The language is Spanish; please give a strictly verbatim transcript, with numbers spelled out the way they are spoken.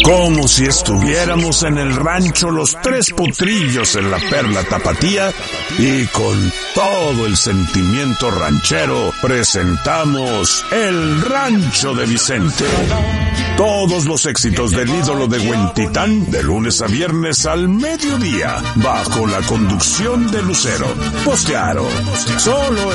Como si estuviéramos en el rancho Los Tres Potrillos en la Perla Tapatía y con todo el sentimiento ranchero presentamos El Rancho de Vicente. Todos los éxitos del ídolo de Huentitán de lunes a viernes al mediodía bajo la conducción de Lucero. Postearon solo